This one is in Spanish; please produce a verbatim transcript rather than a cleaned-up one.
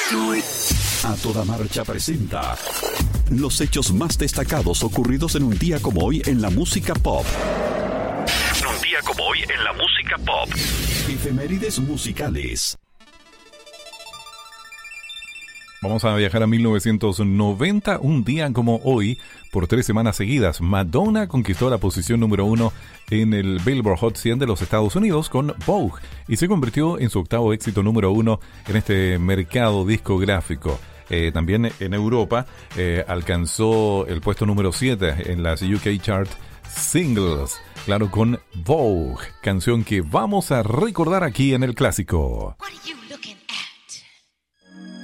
A Toda Marcha presenta los hechos más destacados ocurridos en un día como hoy en la música pop. Un día como hoy en la música pop. Efemérides musicales. Vamos a viajar a mil novecientos noventa, un día como hoy, por tres semanas seguidas. Madonna conquistó la posición número uno en el Billboard Hot cien de los Estados Unidos con Vogue y se convirtió en su octavo éxito número uno en este mercado discográfico. Eh, también en Europa eh, alcanzó el puesto número siete en las U K Chart Singles, claro, con Vogue, canción que vamos a recordar aquí en el clásico. What do you